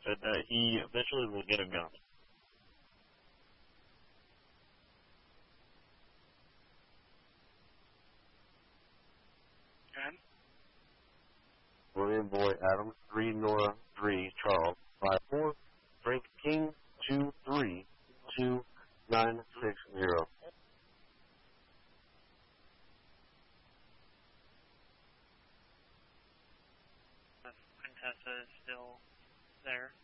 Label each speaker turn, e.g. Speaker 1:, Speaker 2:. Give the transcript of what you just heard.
Speaker 1: said that he eventually will get a gun.
Speaker 2: Okay.
Speaker 1: William Boy Adam 3 Nora 3 Charles 5-4 Frank King 2-3 2960.
Speaker 2: Quintessa is still there.